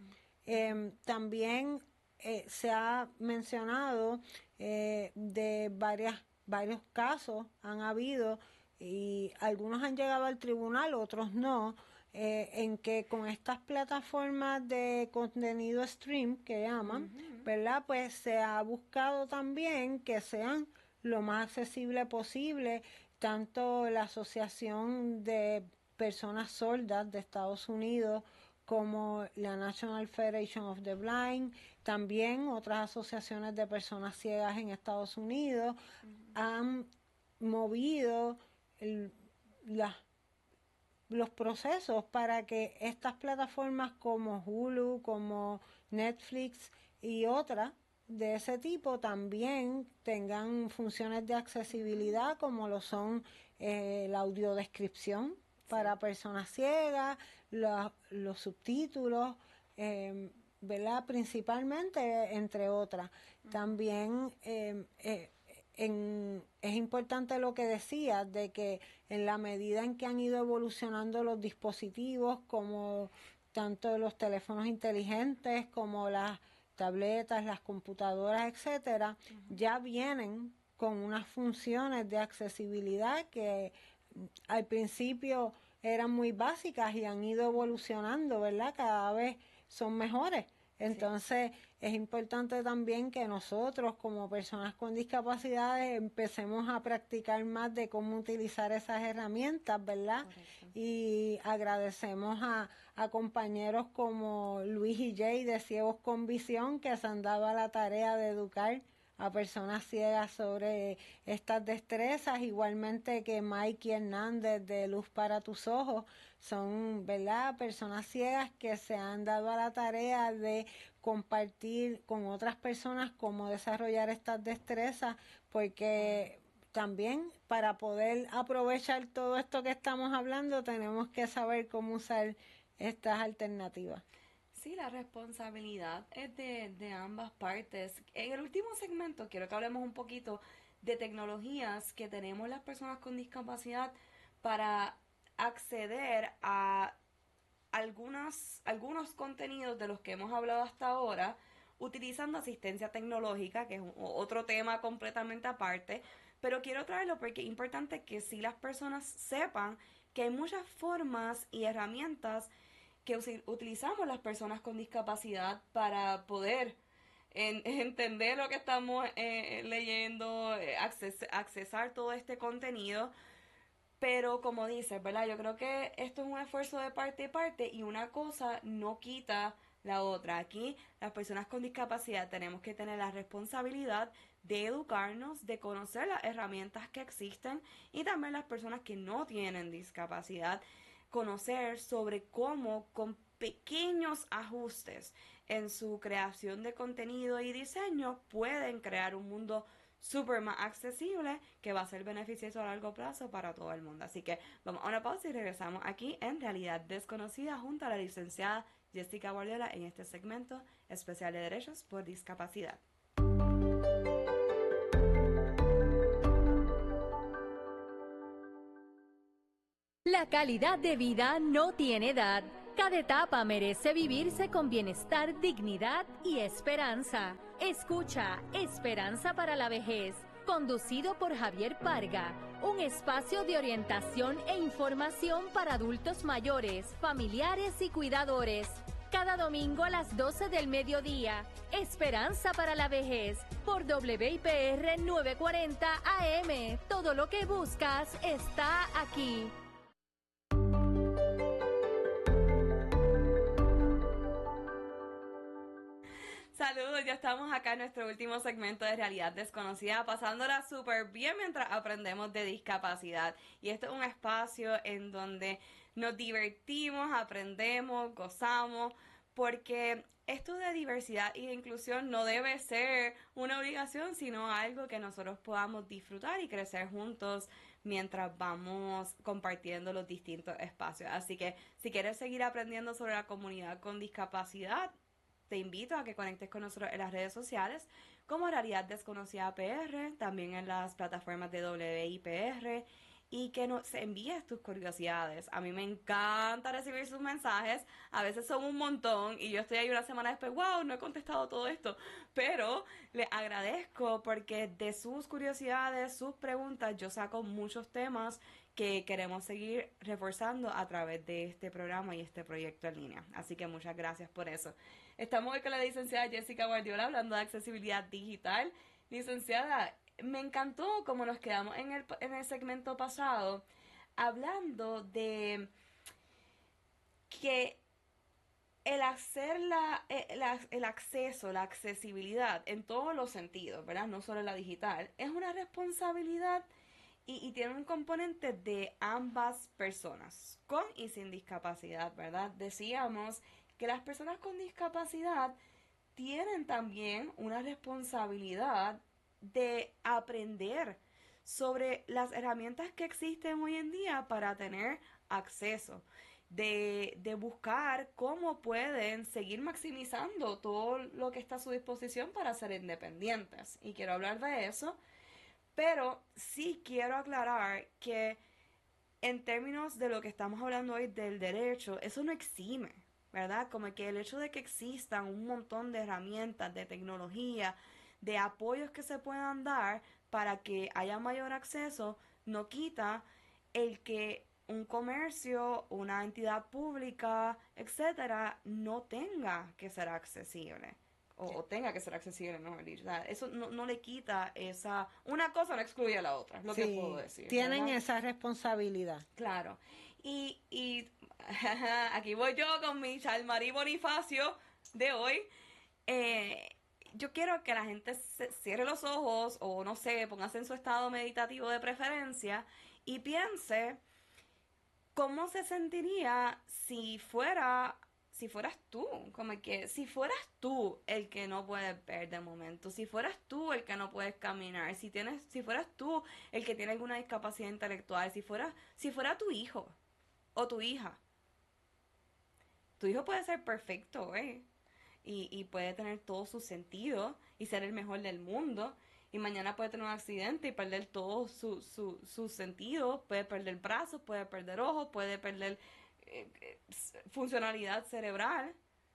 Eh, también eh, se ha mencionado eh, de varias, varios casos, han habido, y algunos han llegado al tribunal, otros no, eh, en que con estas plataformas de contenido stream que llaman, ¿verdad? Pues se ha buscado también que sean lo más accesible posible, tanto la Asociación de Personas Sordas de Estados Unidos como la National Federation of the Blind, también otras asociaciones de personas ciegas en Estados Unidos, han movido el- la- los procesos para que estas plataformas como Hulu, como Netflix y otras de ese tipo también tengan funciones de accesibilidad como lo son eh, la audiodescripción para personas ciegas, la- los subtítulos, eh, ¿verdad? Principalmente, entre otras. También eh, eh, en- es importante lo que decías de que en la medida en que han ido evolucionando los dispositivos, como tanto los teléfonos inteligentes como las tabletas, las computadoras, etcétera, ya vienen con unas funciones de accesibilidad que mm, al principio eran muy básicas y han ido evolucionando, ¿verdad? Cada vez son mejores. Entonces, es importante también que nosotros, como personas con discapacidades, empecemos a practicar más de cómo utilizar esas herramientas, ¿verdad? Correcto. Y agradecemos a, a compañeros como Luis y Jay de Ciegos con Visión, que se han dado a la tarea de educar a personas ciegas sobre estas destrezas, igualmente que Mikey Hernández de Luz para tus Ojos, son, ¿verdad?, personas ciegas que se han dado a la tarea de compartir con otras personas cómo desarrollar estas destrezas, porque también para poder aprovechar todo esto que estamos hablando tenemos que saber cómo usar estas alternativas. Sí, la responsabilidad es de, de ambas partes. En el último segmento quiero que hablemos un poquito de tecnologías que tenemos las personas con discapacidad para acceder a algunas, algunos contenidos de los que hemos hablado hasta ahora utilizando asistencia tecnológica, que es un- otro tema completamente aparte, pero quiero traerlo porque es importante que sí las personas sepan que hay muchas formas y herramientas que usi- utilizamos las personas con discapacidad para poder en- entender lo que estamos eh, leyendo, eh, acces- accesar todo este contenido. Pero como dices, ¿verdad? Yo creo que esto es un esfuerzo de parte y parte y una cosa no quita la otra. Aquí las personas con discapacidad tenemos que tener la responsabilidad de educarnos, de conocer las herramientas que existen y también las personas que no tienen discapacidad, conocer sobre cómo con pequeños ajustes en su creación de contenido y diseño pueden crear un mundo súper más accesible que va a ser beneficioso a largo plazo para todo el mundo. Así que vamos a una pausa y regresamos aquí en Realidad Desconocida junto a la licenciada Jessica Guardiola en este segmento especial de Derechos por Discapacidad. La calidad de vida no tiene edad. Cada etapa merece vivirse con bienestar, dignidad y esperanza. Escucha Esperanza para la Vejez, conducido por Javier Parga, un espacio de orientación e información para adultos mayores, familiares y cuidadores. Cada domingo a las doce del mediodía, Esperanza para la Vejez, por W I P R novecientos cuarenta A M. Todo lo que buscas está aquí. Saludos, ya estamos acá en nuestro último segmento de Realidad Desconocida, pasándola súper bien mientras aprendemos de discapacidad. Y esto es un espacio en donde nos divertimos, aprendemos, gozamos, porque esto de diversidad y de inclusión no debe ser una obligación, sino algo que nosotros podamos disfrutar y crecer juntos mientras vamos compartiendo los distintos espacios. Así que si quieres seguir aprendiendo sobre la comunidad con discapacidad, te invito a que conectes con nosotros en las redes sociales como Realidad Desconocida P R, también en las plataformas de W I P R, y que nos envíes tus curiosidades. A mí me encanta recibir sus mensajes, a veces son un montón y yo estoy ahí una semana después, wow, no he contestado todo esto, pero les agradezco porque de sus curiosidades, sus preguntas, yo saco muchos temas que queremos seguir reforzando a través de este programa y este proyecto en línea. Así que muchas gracias por eso. Estamos hoy con la licenciada Jessica Guardiola hablando de accesibilidad digital. Licenciada, me encantó como nos quedamos en el, en el segmento pasado hablando de que el hacer la, el, el acceso, la accesibilidad en todos los sentidos, ¿verdad? No solo en la digital, es una responsabilidad y, y tiene un componente de ambas personas, con y sin discapacidad, ¿verdad? Decíamos que las personas con discapacidad tienen también una responsabilidad de aprender sobre las herramientas que existen hoy en día para tener acceso, de, de buscar cómo pueden seguir maximizando todo lo que está a su disposición para ser independientes. Y quiero hablar de eso, pero sí quiero aclarar que en términos de lo que estamos hablando hoy del derecho, eso no exime, ¿verdad? Como que el hecho de que existan un montón de herramientas, de tecnología, de apoyos que se puedan dar para que haya mayor acceso, no quita el que un comercio, una entidad pública, etcétera, no tenga que ser accesible. O, o tenga que ser accesible, mejor dicho. O sea, eso no, no le quita esa... Una cosa no excluye a la otra, es lo sí, que puedo decir. Tienen ¿verdad? esa responsabilidad. Claro. Y, y aquí voy yo con mi Chalmarí Bonifacio de hoy. Eh, yo quiero que la gente se cierre los ojos o no sé, póngase en su estado meditativo de preferencia y piense cómo se sentiría si fuera... Si fueras tú, como que si fueras tú el que no puedes ver de momento, si fueras tú el que no puedes caminar, si tienes, si fueras tú el que tiene alguna discapacidad intelectual, si fuera, si fuera tu hijo o tu hija, tu hijo puede ser perfecto, ¿eh? Y, y puede tener todo su sentido y ser el mejor del mundo. Y mañana puede tener un accidente y perder todo su, su, su sentido, puede perder brazos, puede perder ojos, puede perder funcionalidad cerebral.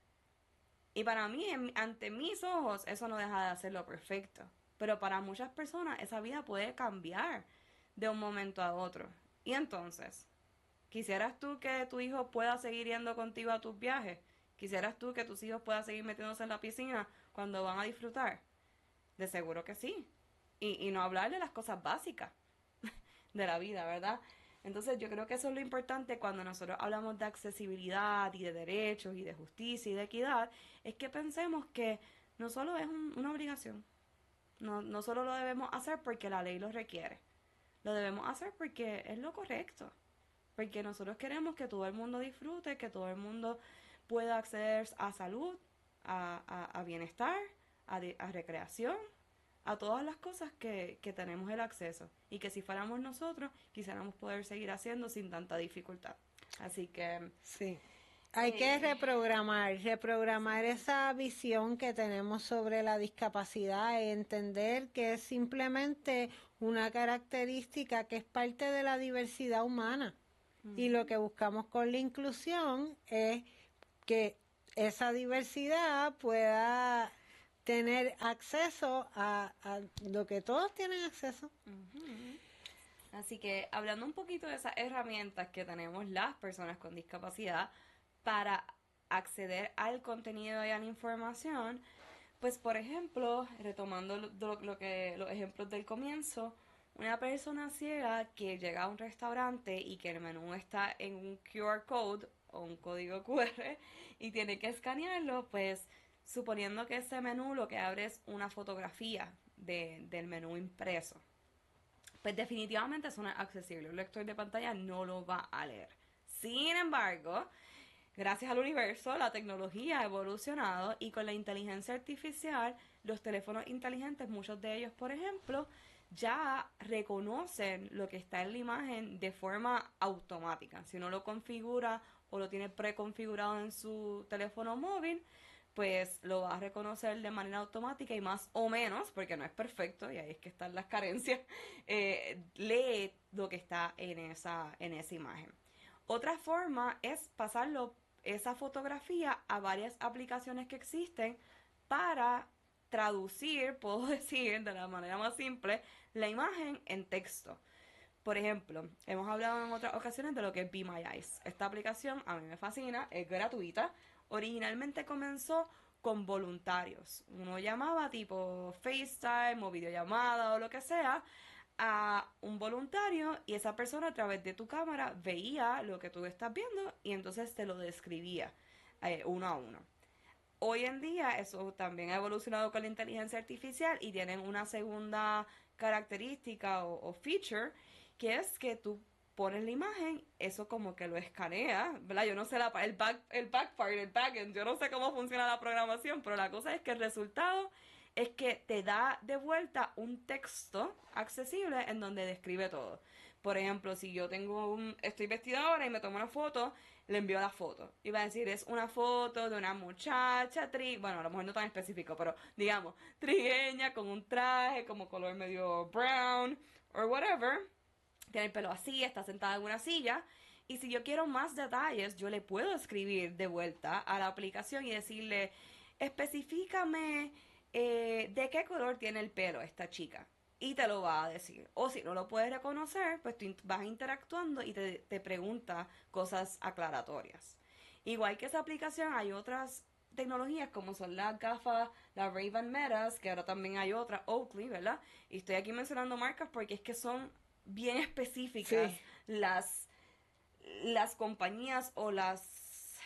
Y para mí, en, ante mis ojos, eso no deja de hacerlo perfecto. Pero para muchas personas esa vida puede cambiar de un momento a otro. Y entonces, ¿quisieras tú que tu hijo pueda seguir yendo contigo a tus viajes? ¿Quisieras tú que tus hijos puedan seguir metiéndose en la piscina cuando van a disfrutar? De seguro que sí. Y, y no hablar de las cosas básicas de la vida, ¿verdad? Entonces yo creo que eso es lo importante cuando nosotros hablamos de accesibilidad y de derechos y de justicia y de equidad, es que pensemos que no solo es un, una obligación, no, no solo lo debemos hacer porque la ley lo requiere, lo debemos hacer porque es lo correcto, porque nosotros queremos que todo el mundo disfrute, que todo el mundo pueda acceder a salud, a, a, a bienestar, a, de, a recreación, a todas las cosas que, que tenemos el acceso y que si fuéramos nosotros quisiéramos poder seguir haciendo sin tanta dificultad. Así que... Sí. Hay eh, que reprogramar, reprogramar esa visión que tenemos sobre la discapacidad y entender que es simplemente una característica que es parte de la diversidad humana. Uh-huh. Y lo que buscamos con la inclusión es que esa diversidad pueda tener acceso a, a lo que todos tienen acceso. Uh-huh. Así que hablando un poquito de esas herramientas que tenemos las personas con discapacidad para acceder al contenido y a la información, pues por ejemplo, retomando lo, lo que los ejemplos del comienzo, una persona ciega que llega a un restaurante y que el menú está en un Q R code o un código Q R y tiene que escanearlo, pues suponiendo que ese menú lo que abre es una fotografía de, del menú impreso, pues definitivamente eso no es accesible. Un lector de pantalla no lo va a leer. Sin embargo, gracias al universo, la tecnología ha evolucionado y con la inteligencia artificial, los teléfonos inteligentes, muchos de ellos, por ejemplo, ya reconocen lo que está en la imagen de forma automática. Si uno lo configura o lo tiene preconfigurado en su teléfono móvil, pues lo va a reconocer de manera automática y más o menos, porque no es perfecto, y ahí es que están las carencias, eh, lee lo que está en esa, en esa imagen. Otra forma es pasarlo, esa fotografía, a varias aplicaciones que existen para traducir, puedo decir de la manera más simple, la imagen en texto. Por ejemplo, hemos hablado en otras ocasiones de lo que es Be My Eyes. Esta aplicación a mí me fascina, es gratuita. Originalmente comenzó con voluntarios. Uno llamaba tipo FaceTime o videollamada o lo que sea a un voluntario y esa persona a través de tu cámara veía lo que tú estás viendo y entonces te lo describía eh, uno a uno. Hoy en día eso también ha evolucionado con la inteligencia artificial y tienen una segunda característica o, o feature, que es que tú pones la imagen, eso como que lo escanea, ¿verdad? Yo no sé la, el back, el back part, el backend, yo no sé cómo funciona la programación, pero la cosa es que el resultado es que te da de vuelta un texto accesible en donde describe todo. Por ejemplo, si yo tengo un, estoy vestida ahora y me tomo una foto, le envío la foto. Y va a decir, es una foto de una muchacha, tri bueno, a lo mejor no tan específico, pero digamos, trigueña, con un traje como color medio brown, or whatever. Tiene el pelo así, está sentada en una silla. Y si yo quiero más detalles, yo le puedo escribir de vuelta a la aplicación y decirle, especifícame eh, de qué color tiene el pelo esta chica. Y te lo va a decir. O si no lo puedes reconocer, pues tú vas interactuando y te, te pregunta cosas aclaratorias. Igual que esa aplicación, hay otras tecnologías como son las gafas, las Ray-Ban Metas, que ahora también hay otra, Oakley, ¿verdad? Y estoy aquí mencionando marcas porque es que son bien específicas sí. las, las compañías o las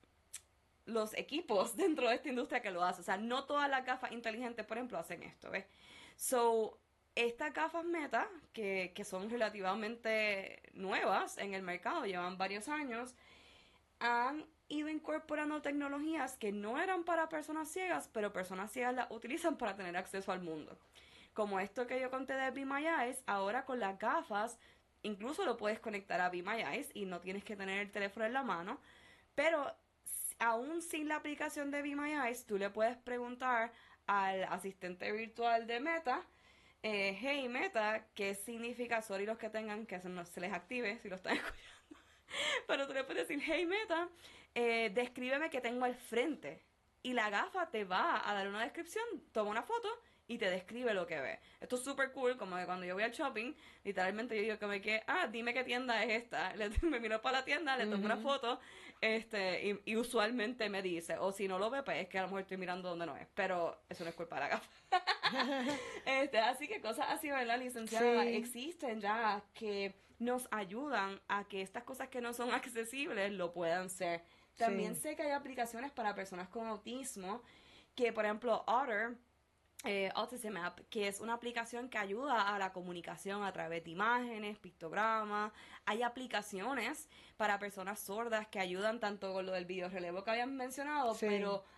los equipos dentro de esta industria que lo hacen. O sea, no todas las gafas inteligentes, por ejemplo, hacen esto, ¿ves? So, estas gafas Meta, que, que son relativamente nuevas en el mercado, llevan varios años, han ido incorporando tecnologías que no eran para personas ciegas, pero personas ciegas las utilizan para tener acceso al mundo. Como esto que yo conté de Be My Eyes, ahora con las gafas, incluso lo puedes conectar a Be My Eyes y no tienes que tener el teléfono en la mano, pero aún sin la aplicación de Be My Eyes, tú le puedes preguntar al asistente virtual de Meta, eh, hey Meta, ¿qué significa? Sorry los que tengan, que se, no, se les active si lo están escuchando, pero tú le puedes decir, hey Meta, eh, descríbeme qué tengo al frente, y la gafa te va a dar una descripción, toma una foto y te describe lo que ve. Esto es súper cool, como que cuando yo voy al shopping, literalmente yo digo que me quede, ah, dime qué tienda es esta. Le, me miro para la tienda, le tomo uh-huh. una foto, este, y, y usualmente me dice, o si no lo ve, pues es que a lo mejor estoy mirando donde no es, pero eso no es culpa de la gafa. este, así que cosas así, ¿verdad, licenciada? Sí. Existen ya que nos ayudan a que estas cosas que no son accesibles lo puedan ser. También sí. sé que hay aplicaciones para personas con autismo, que por ejemplo, Otter, Eh, Autism App, que es una aplicación que ayuda a la comunicación a través de imágenes, pictogramas. Hay aplicaciones para personas sordas que ayudan tanto con lo del video relevo que habían mencionado, sí. pero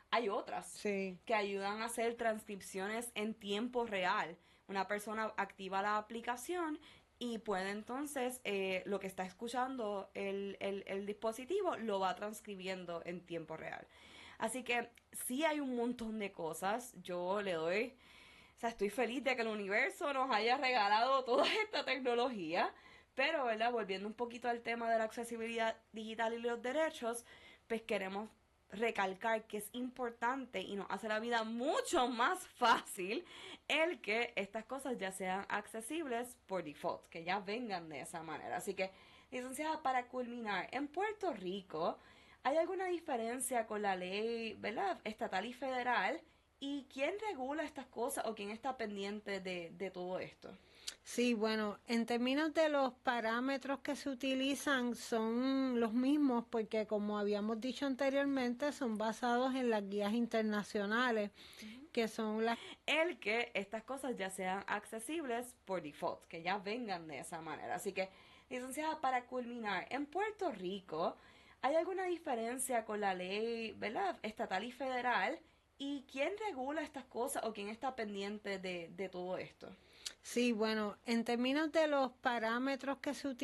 hay otras Sí. que ayudan a hacer transcripciones en tiempo real. Una persona activa la aplicación y puede entonces, eh, lo que está escuchando el, el, el dispositivo lo va transcribiendo en tiempo real. Así que sí hay un montón de cosas. Yo le doy, o sea, estoy feliz de que el universo nos haya regalado toda esta tecnología. Pero, ¿verdad? Volviendo un poquito al tema de la accesibilidad digital y los derechos, pues queremos recalcar que es importante y nos hace la vida mucho más fácil el que estas cosas ya sean accesibles por default, que ya vengan de esa manera. Así que, licenciada, para culminar, en Puerto Rico, ¿hay alguna diferencia con la ley, ¿verdad?, estatal y federal? ¿Y quién regula estas cosas o quién está pendiente de, de todo esto? Sí, bueno, en términos de los parámetros que se utilizan son los mismos porque como habíamos dicho anteriormente son basados en las guías internacionales que son las... El que estas cosas ya sean accesibles por default, que ya vengan de esa manera. Así que, licenciada, para culminar, en Puerto Rico, ¿hay alguna diferencia con la ley, ¿verdad?, estatal y federal? ¿Y quién regula estas cosas o quién está pendiente de, de todo esto? Sí, bueno, en términos de los parámetros que se utilizan